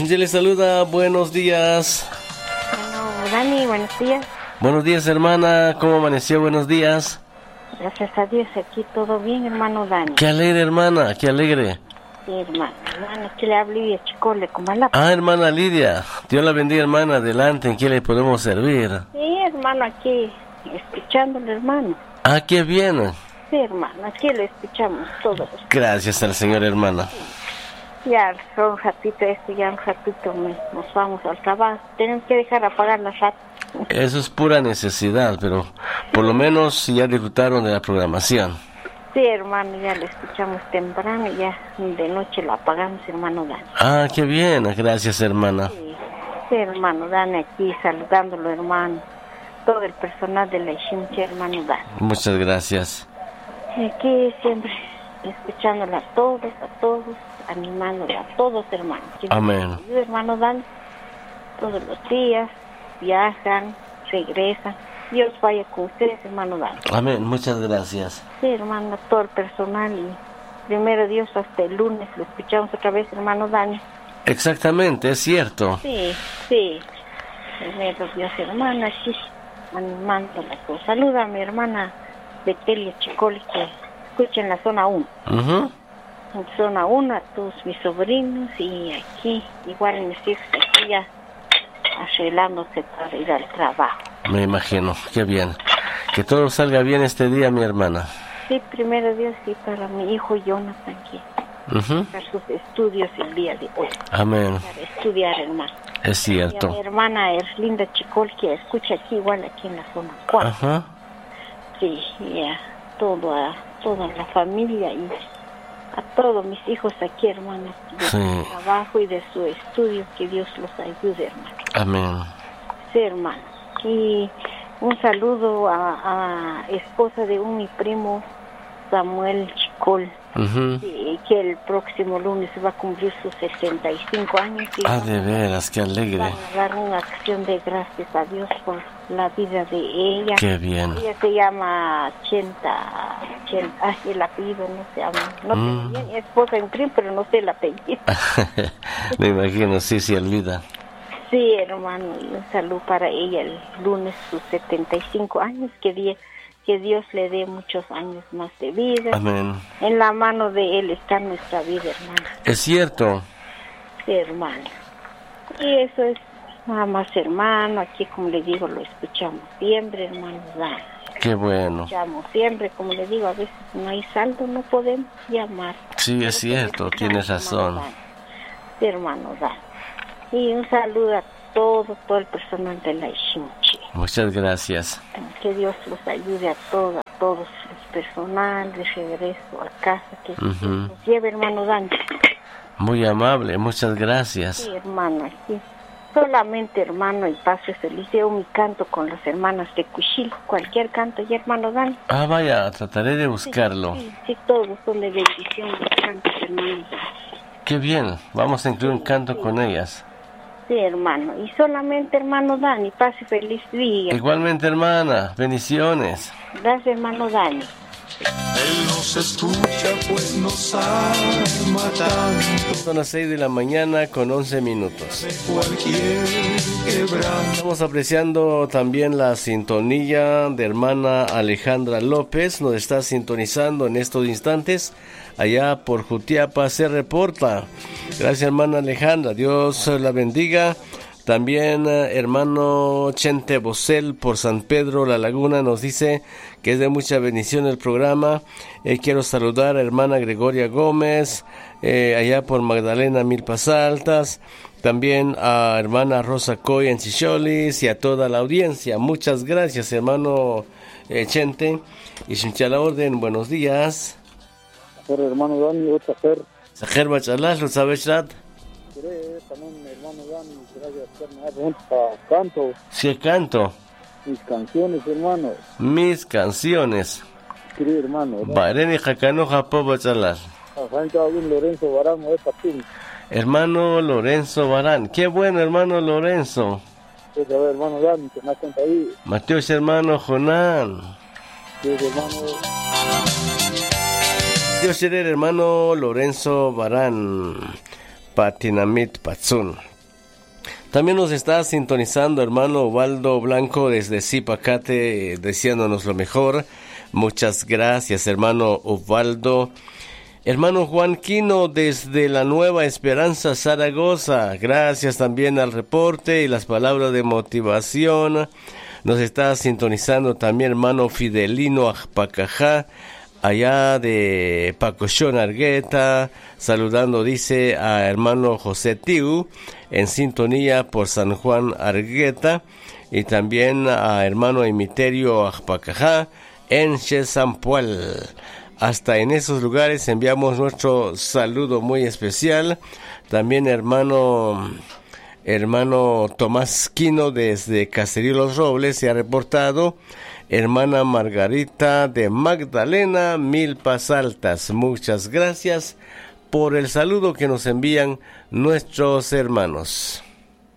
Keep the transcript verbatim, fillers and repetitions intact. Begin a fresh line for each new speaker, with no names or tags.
Ixinche le saluda, buenos días.
Bueno, Dani, buenos días.
Buenos días, hermana, ¿cómo amaneció? Buenos días.
Gracias a Dios, aquí todo bien, hermano Dani.
Qué alegre, hermana, qué alegre.
Sí, hermano, hermano, aquí le hablo y Chicole, como la...
Ah, hermana Lidia, Dios la bendiga, hermana, adelante, ¿en qué le podemos servir?
Sí, hermano, aquí, escuchándole, hermano.
Ah, qué bien.
Sí, hermano, aquí lo escuchamos todos.
Gracias al Señor, hermana.
Sí. Ya, un ratito esto, ya un ratito me, nos vamos al trabajo. Tenemos que dejar apagar la radio.
Eso es pura necesidad, pero por lo menos ya disfrutaron de la programación.
Sí, hermano, ya lo escuchamos temprano y ya de noche lo apagamos, hermano Dani.
Ah, qué bien, gracias, hermana.
Sí, sí, hermano Dani, aquí saludándolo, hermano. Todo el personal de la Ixinche, hermano Dani.
Muchas gracias.
Aquí siempre escuchándola a todos, a todos, animándola a todos, hermano.
Amén.
Yo, hermano Dani, todos los días viajan, regresan. Dios vaya con ustedes, hermano Dani.
Amén, muchas gracias.
Sí, hermano, todo el personal y primero Dios hasta el lunes lo escuchamos otra vez, hermano Dani.
Exactamente, es cierto.
Sí, sí. Primero Dios, hermana, aquí animándola. Saluda a mi hermana Betelia Chicoli que escucha en la zona uno.
Uh-huh.
En zona uno a todos mis sobrinos y aquí, igual mis hijos aquí ya arreglándose para ir al trabajo.
Me imagino, qué bien. Que todo salga bien este día, mi hermana.
Sí, primero Dios, sí, para mi hijo Jonathan, que
Uh-huh.
para sus estudios el día de hoy.
Amén.
Para estudiar, hermano.
Es cierto.
Y a mi hermana Erlinda Chicol, que escucha aquí, igual aquí en la zona cuatro.
Ajá.
Sí, y a, todo, a toda la familia y a todos mis hijos aquí, hermano, de
Sí.
su trabajo y de su estudio, que Dios los ayude, hermano.
Amén.
Sí, hermano. Y un saludo a, a esposa de un mi primo, Samuel Chicol,
Uh-huh.
sí, que el próximo lunes va a cumplir sus setenta y cinco años. Y
Ah, de veras, qué alegre.
van a dar una acción de gracias a Dios por la vida de ella.
Qué bien.
Ella se llama Chenta, Chenta, ay, el apellido no se llama, no
Mm.
sé bien, es esposa en primo, pero no sé el apellido.
Me imagino, sí, sí, olvida.
Sí, hermano, y un saludo para ella el lunes, sus setenta y cinco años, que, die, que Dios le dé muchos años más de vida.
Amén.
En la mano de Él está nuestra vida, hermano.
Es cierto.
Sí, hermano. Y eso es nada más, hermano, aquí como le digo, lo escuchamos siempre, hermano. Da.
Qué bueno.
Escuchamos siempre, como le digo, a veces no hay saldo, no podemos llamar.
Sí, es cierto, tienes razón.
Sí, hermano, da. Y un saludo a todo, todo el personal de la Ixinche.
Muchas gracias.
Que Dios los ayude a todos, a todos los personal de regreso a casa, que
Uh-huh.
nos lleve, hermano Dani.
Muy amable, muchas gracias.
Sí, hermano, aquí. Solamente, hermano, y pase feliz. Yo mi canto con las hermanas de Cuchil, cualquier canto, y hermano Dani.
Ah, vaya, trataré de buscarlo.
Sí, sí, sí, todos son de bendición los cantos, hermano.
Qué bien, vamos a incluir un canto con ellas.
Sí, hermano, y solamente, hermano Dani, pase feliz día.
Igualmente, hermana, bendiciones.
Gracias, hermano Dani.
Él nos escucha, pues nos ama tanto.
Son las seis de la mañana con once minutos.
De cualquier quebranto.
Estamos apreciando también la sintonía de hermana Alejandra López. Nos está sintonizando en estos instantes. Allá por Jutiapa se reporta. Gracias, hermana Alejandra. Dios la bendiga. También eh, hermano Chente Bosel por San Pedro La Laguna nos dice que es de mucha bendición el programa. Eh, quiero saludar a hermana Gregoria Gómez, eh, allá por Magdalena Milpas Altas. También a hermana Rosa Coy en Chicholis y a toda la audiencia. Muchas gracias, hermano eh, Chente. Y sin la orden, buenos días.
Hermano Dani, otra fer.
Sajer Bachalas, ¿lo sabes, Rat?
También, hermano Dani, gracias por canto.
Sí, canto.
Mis canciones, hermano.
Mis canciones.
Querido hermano.
Bareni Jacano Japo Bachalas.
Lorenzo Barán, de Patín.
Hermano Lorenzo Barán. Qué bueno, hermano Lorenzo.
Pues a ver, hermano Dani, que me cuenta ahí.
Mateos, hermano Jonán.
Sí, hermano.
Dios será hermano Lorenzo Barán. Patinamit Patsun. También nos está sintonizando hermano Ubaldo Blanco desde Zipacate, deseándonos lo mejor. Muchas gracias, hermano Ubaldo. Hermano Juan Quino desde la Nueva Esperanza, Zaragoza. Gracias también al reporte y las palabras de motivación. Nos está sintonizando también hermano Fidelino Ajpacajá, allá de Pacochón, Argueta. Saludando, dice, a hermano José Tiu, en sintonía por San Juan, Argueta. Y también a hermano Emiterio Ajpacajá, en Chesampual. Hasta en esos lugares enviamos nuestro saludo muy especial. También hermano hermano Tomás Quino desde Caserío Los Robles se ha reportado. Hermana Margarita de Magdalena, Milpas Altas. Muchas gracias por el saludo que nos envían nuestros hermanos.